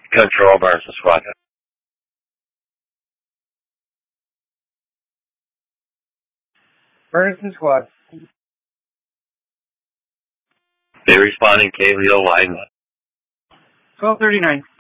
Control versus SWAT. Ferguson Squad. They responding K. Leo line. 1239.